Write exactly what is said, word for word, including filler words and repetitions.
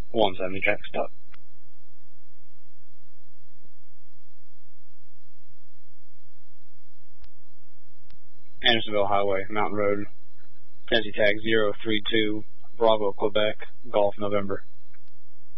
one seventy, traffic stop. Andersonville Highway, Mountain Road, Tennessee tag zero three two, Bravo, Quebec, Golf, November.